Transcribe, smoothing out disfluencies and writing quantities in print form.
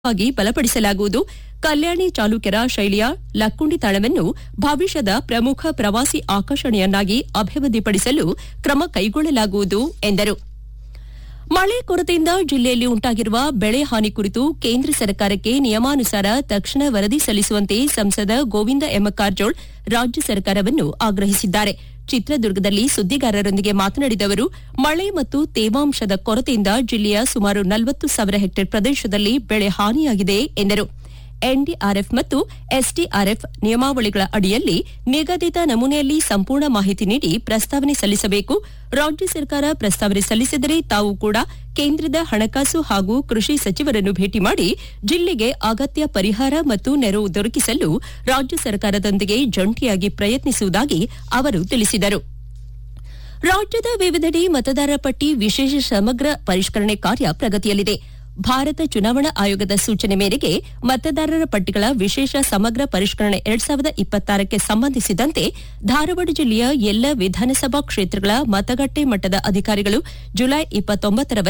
ಆಗಿ ಬಲಪಡಿಸಲಾಗುವುದು. ಕಲ್ಯಾಣಿ ಚಾಲುಕ್ಯರ ಶೈಲಿಯ ಲಕ್ಕುಂಡಿ ತಾಣವನ್ನು ಭವಿಷ್ಯದ ಪ್ರಮುಖ ಪ್ರವಾಸಿ ಆಕರ್ಷಣೆಯನ್ನಾಗಿ ಅಭಿವೃದ್ಧಿಪಡಿಸಲು ಕ್ರಮ ಕೈಗೊಳ್ಳಲಾಗುವುದು ಎಂದರು. ಮಳೆ ಕೊರತೆಯಿಂದ ಜಿಲ್ಲೆಯಲ್ಲಿ ಉಂಟಾಗಿರುವ ಬೆಳೆ ಹಾನಿ ಕುರಿತು ಕೇಂದ್ರ ಸರ್ಕಾರಕ್ಕೆ ನಿಯಮಾನುಸಾರ ತಕ್ಷಣ ವರದಿ ಸಲ್ಲಿಸುವಂತೆ ಸಂಸದ ಗೋವಿಂದ ಎಂ ಕಾರಜೋಳ ರಾಜ್ಯ ಸರ್ಕಾರವನ್ನು ಆಗ್ರಹಿಸಿದ್ದಾರೆ. ಚಿತ್ರದುರ್ಗದಲ್ಲಿ ಸುದ್ದಿಗಾರರೊಂದಿಗೆ ಮಾತನಾಡಿದ ಅವರು, ಮಳೆ ಮತ್ತು ತೇವಾಂಶದ ಕೊರತೆಯಿಂದ ಜಿಲ್ಲೆಯ ಸುಮಾರು 40,000 ಹೆಕ್ಟೇರ್ ಪ್ರದೇಶದಲ್ಲಿ ಬೆಳೆ ಹಾನಿಯಾಗಿದೆ ಎಂದರು. ಎನ್ಡಿಆರ್ಎಫ್ ಮತ್ತು ಎಸ್ಡಿಆರ್ಎಫ್ ನಿಯಮಾವಳಿಗಳ ಅಡಿಯಲ್ಲಿ ನಿಗದಿತ ನಮೂನೆಯಲ್ಲಿ ಸಂಪೂರ್ಣ ಮಾಹಿತಿ ನೀಡಿ ಪ್ರಸ್ತಾವನೆ ಸಲ್ಲಿಸಬೇಕು. ರಾಜ್ಯ ಸರ್ಕಾರ ಪ್ರಸ್ತಾವನೆ ಸಲ್ಲಿಸಿದರೆ ತಾವು ಕೂಡ ಕೇಂದ್ರದ ಹಣಕಾಸು ಹಾಗೂ ಕೃಷಿ ಸಚಿವರನ್ನು ಭೇಟಿ ಮಾಡಿ ಜಿಲ್ಲೆಗೆ ಅಗತ್ಯ ಪರಿಹಾರ ಮತ್ತು ನೆರವು ದೊರಕಿಸಲು ರಾಜ್ಯ ಸರ್ಕಾರದೊಂದಿಗೆ ಜಂಟಿಯಾಗಿ ಪ್ರಯತ್ನಿಸುವುದಾಗಿ ಅವರು ತಿಳಿಸಿದರು. ರಾಜ್ಯದ ವಿವಿಧೆಡೆ ಮತದಾರರ ಪಟ್ಟಿ ವಿಶೇಷ ಸಮಗ್ರ ಪರಿಷ್ಕರಣೆ ಕಾರ್ಯ ಪ್ರಗತಿಯಲ್ಲಿದೆ. ಭಾರತ ಚುನಾವಣಾ ಆಯೋಗದ ಸೂಚನೆ ಮೇರೆಗೆ ಮತದಾರರ ಪಟ್ಟಿಗಳ ವಿಶೇಷ ಸಮಗ್ರ ಪರಿಷ್ಕರಣೆ 2026ಕ್ಕೆ ಸಂಬಂಧಿಸಿದಂತೆ ಧಾರವಾಡ ಜಿಲ್ಲೆಯ ಎಲ್ಲ ವಿಧಾನಸಭಾ ಕ್ಷೇತ್ರಗಳ ಮತಗಟ್ಟೆ ಮಟ್ಟದ ಅಧಿಕಾರಿಗಳು ಜುಲೈ 29